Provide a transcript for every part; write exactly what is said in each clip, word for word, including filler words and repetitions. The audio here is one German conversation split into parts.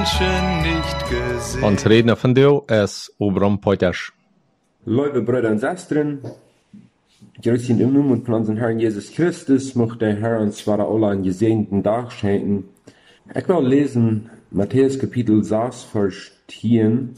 Menschen nicht gesehen. Ons redner vandaag is Obram Poiters. Liebe Brüder und Schwestern, grüß ihn im Namen von unserem Herrn Jesus Christus, möchte der Herr uns zwar alle einen gesegneten Tag schenken. Ich will lesen Matthäus Kapitel sechs, Vers zehn.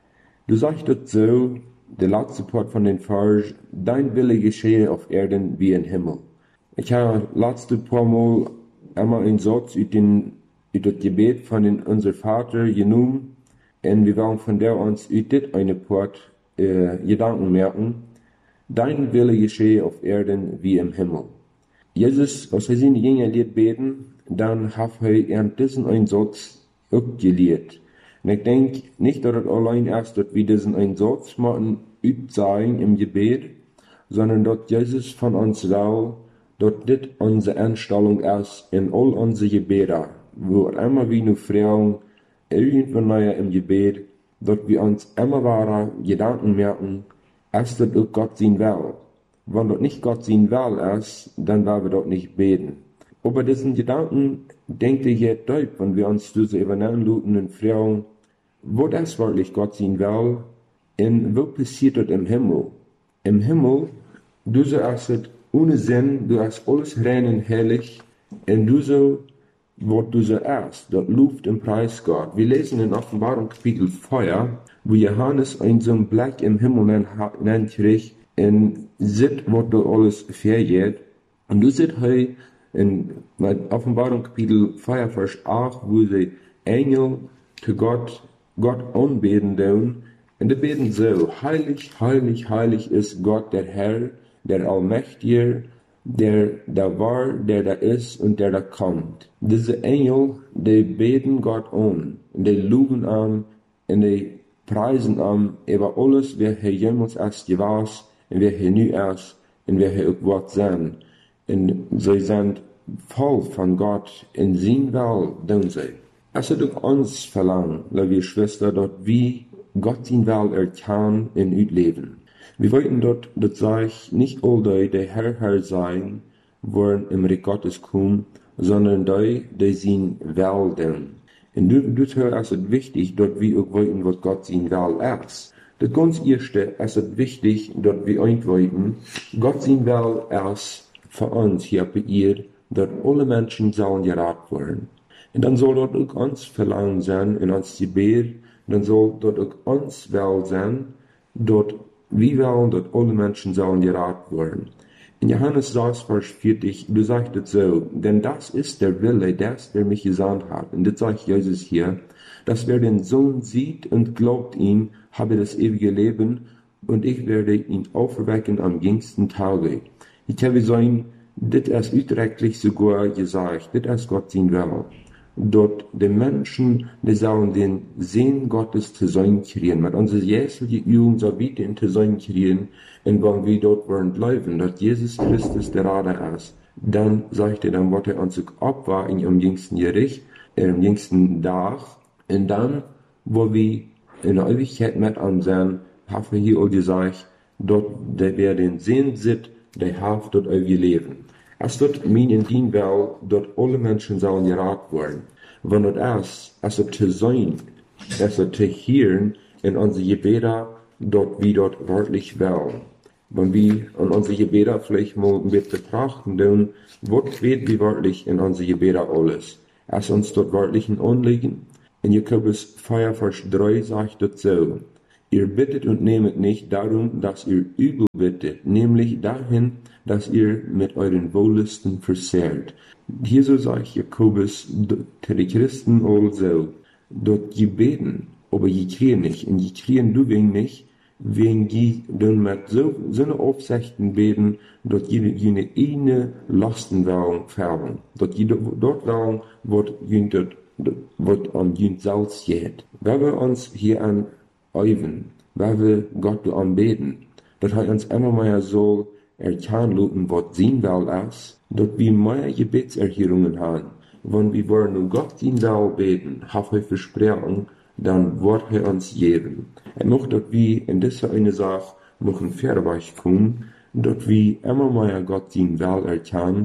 Du sagst dort so, der letzte Part von den Vers, dein Wille geschehe auf Erden wie im Himmel. Ich habe letzte paar Mal einmal einen Satz über den über das Gebet von den, unser Vater genommen, und wir wollen von der uns über das eine Part äh, Gedanken merken. Dein Wille geschehe auf Erden wie im Himmel. Jesus, als er seine Jünger liet beten, dann hat er in diesen einen Satz abgelehrt. Und ich denke nicht, dass es allein erst, dass wir diesen einen Satz machen, übt sein im Gebet, sondern dass Jesus von uns will, dass das unsere Einstellung ist in all unsere Gebete, wo immer wir nur fragen, irgendwann neu im Gebet, dass wir uns immer wahre Gedanken merken, ist das auch Gott sein will. Wenn das nicht Gott sein will ist, dann werden wir dort nicht beten. Aber diesen Gedanken denke ich jetzt deutlich, wenn wir uns diese übernehmen und fragen, wo das wirklich Gott sein will, und wo passiert das im Himmel? Im Himmel, du so ist es ohne Sinn, du hast alles rein und herrlich, und du so, wo du so erst, dort Luft im Preis Gott. Wir lesen in Offenbarung Kapitel vier, wo Johannes einen so einen Blick im Himmel nennt, kriegt, und sieht, wo du alles vergeht. Und du siehst hier in Offenbarung Kapitel vier, Vers acht, wo die Engel zu Gott, Gott anbeten tun. Und die beten so, heilig, heilig, heilig ist Gott, der Herr, der Allmächtige, der da war, der da ist und der da kommt. Diese Engel, die beten Gott an, und die loben an, und die preisen an, über alles, wer hier jemals erst gewesen, und wer hier nu ist, und wer hier auch Gott sein. Und sie sind voll von Gott, in sein Will tun sie. Es ist auch uns verlangt, liebe Schwester, dass wir Gott sein Will erkennen in unser Leben. Wir wollten dort, das sage ich, nicht alle, die Herr, Herr sein, wollen im Reich Gottes kommen, sondern die, die sein Will tun. Und daher ist es wichtig, dass wir auch wollten, was Gott sein Will ist. Das ganz Erste ist es wichtig, dass wir auch wollten, Gott sein Will ist für uns hier auf der Erde, dass alle Menschen sollen gerettet werden. Und dann soll dort auch uns Verlangen sein, in uns Gebet, dann soll dort auch uns Will sein, dort wir wollen, dass alle Menschen sollen gerettet werden. In Johannes sechs, Vers vierzig, du sagst es so, denn das ist der Wille des, der mich gesandt hat. Und das sagt Jesus hier, dass wer den Sohn sieht und glaubt ihn, habe das ewige Leben, und ich werde ihn auferwecken am jüngsten Tage. Ich habe sagen, das ist utrechtlich sogar gesagt, das ist Gott sein Will. Dort die Menschen, die sollen den Sinn Gottes zu sein kriegen, mit unserer jährlichen Übung so weiter zu sein kriegen, und wenn wir dort wollen bleiben, dass Jesus Christus der Retter ist, dann sagt er, dann wird er uns abwarten am jüngsten Gericht, äh, am jüngsten Tag, und dann, wo wir in der Ewigkeit mit ihm sein, haben wir hier auch gesagt, dort, der wer den Sinn sieht, der hat dort ewig Leben. Es dort mein in dien will, dort alle Menschen sollen gerettet werden. Wenn das ist, es ist zu sein, es ist zu hören in unsere Gebete, dort wie dort wörtlich will. Wenn wir an unsere Gebete vielleicht mal ein bisschen betrachten, dann was wird wie wörtlich in unsere Gebete alles? Es uns dort wörtlich ein Anliegen. In Jakobus vier, Vers drei sagt das so, ihr bittet und nehmet nicht darum, dass ihr übel bittet, nämlich dahin, dass ihr mit euren Wohllüsten versehrt. Hier so sagt Jakobus zu den Christen also, dort je beten, aber je kriegen nicht, und je kriegen du wegen nicht, wegen die dann mit so, so eine Aufsichten beten, dort jene, jene eine Lastenwährung färben. Dort jede, dort Währung wird jene, wird an jene Salz geht. Wenn wir uns hier an üben, wenn wir Gott anbeten, dass er uns immer mehr so erkennen, was sein Will ist, dass wir mehr Gebetserhörungen haben. Wenn wir wollen Gott sein Will beten, haben wir Versprechen, dann wird er uns geben. Er möchte, dass wir in dieser eine Sache noch ein Verweis kommen, dass wir immer mehr Gott sein Will erkennen,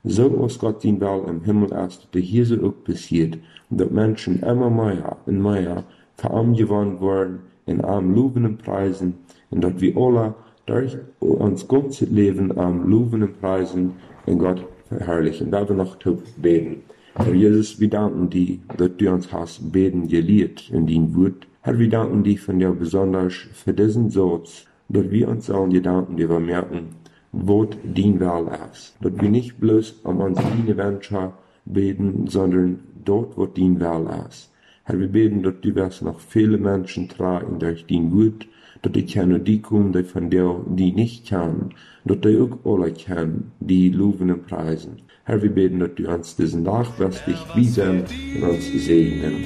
so aus Gott den Welt im Himmel ist, dass hier so auch passiert, dass Menschen immer mehr und mehr für arm gewonnen worden, in arm loben und preisen, und dass wir alle durch uns ganzes Leben am loben und preisen und Gott verherrlichen. Da wir noch zu beten. Herr Jesus, wir danken dir, dass du uns hast beten gelehrt in dein Wort. Herr, wir danken dir von dir besonders für diesen Satz, dass wir uns sollen gedanken, die wir merken, wo dein Wille ist. Dass wir nicht bloß um unsere eigene Wünsche beten, sondern dort, wo dein Wille ist. Herr, wir beten, dass du wirst noch viele Menschen tragen durch dein Wort, dass die kennen die kommen, die von dir, die nicht kennen, dass die auch alle kennen, die loben und preisen. Herr, wir beten, dass du uns diesen Tag wirst dich wiesen und uns segnen.